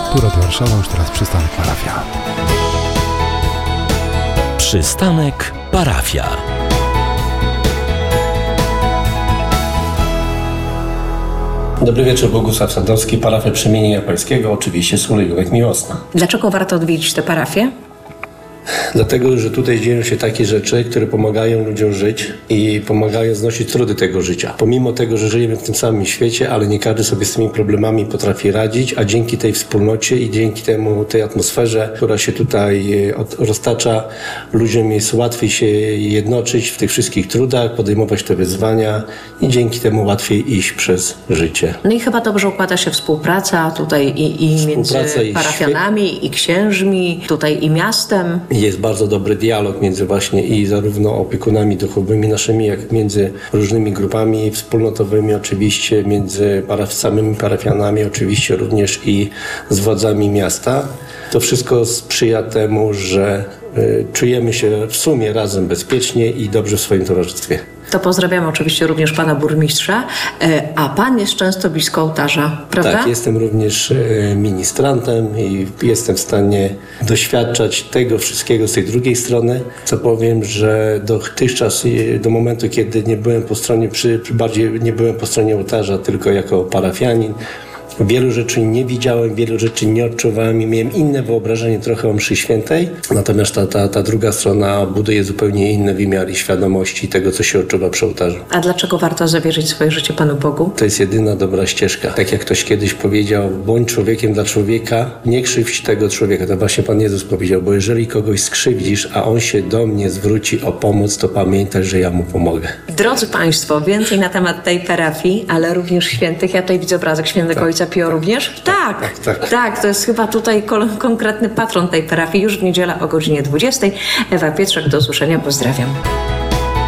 Tu Radio Warszawa, już teraz przystanek parafia. Przystanek parafia. Dobry wieczór, Bogusław Sadowski, parafia Przemienienia Pańskiego, oczywiście Sulejówek Miłosna. Dlaczego warto odwiedzić tę parafię? Dlatego, że tutaj dzieją się takie rzeczy, które pomagają ludziom żyć i pomagają znosić trudy tego życia. Pomimo tego, że żyjemy w tym samym świecie, ale nie każdy sobie z tymi problemami potrafi radzić, a dzięki tej wspólnocie i dzięki tej atmosferze, która się tutaj roztacza, ludziom jest łatwiej się jednoczyć w tych wszystkich trudach, podejmować te wyzwania i dzięki temu łatwiej iść przez życie. No i chyba dobrze układa się współpraca tutaj i między parafianami i księżmi, tutaj i miastem. Jest bardzo dobry dialog między właśnie i zarówno opiekunami duchowymi naszymi, jak między różnymi grupami wspólnotowymi, oczywiście między samymi parafianami, oczywiście również i z władzami miasta. To wszystko sprzyja temu, że czujemy się w sumie razem bezpiecznie i dobrze w swoim towarzystwie. To pozdrawiam oczywiście również pana burmistrza, a pan jest często blisko ołtarza, prawda? Tak, jestem również ministrantem i jestem w stanie doświadczać tego wszystkiego z tej drugiej strony. Co powiem, że dotychczas, do momentu, kiedy nie byłem po stronie, bardziej nie byłem po stronie ołtarza, tylko jako parafianin, wielu rzeczy nie widziałem, wielu rzeczy nie odczuwałem i miałem inne wyobrażenie trochę o mszy świętej. Natomiast ta druga strona buduje zupełnie inny wymiar i świadomości tego, co się odczuwa przy ołtarzu. A dlaczego warto zawierzyć swoje życie Panu Bogu? To jest jedyna dobra ścieżka. Tak jak ktoś kiedyś powiedział, bądź człowiekiem dla człowieka, nie krzywdź tego człowieka. To właśnie Pan Jezus powiedział, bo jeżeli kogoś skrzywdzisz, a on się do mnie zwróci o pomoc, to pamiętaj, że ja mu pomogę. Drodzy Państwo, więcej na temat tej parafii, ale również świętych. Ja tutaj widzę obrazek świętego Ojca Pio również? Tak, to jest chyba tutaj konkretny patron tej parafii. Już w niedzielę o godzinie 20. Ewa Pietrzak, do usłyszenia, pozdrawiam.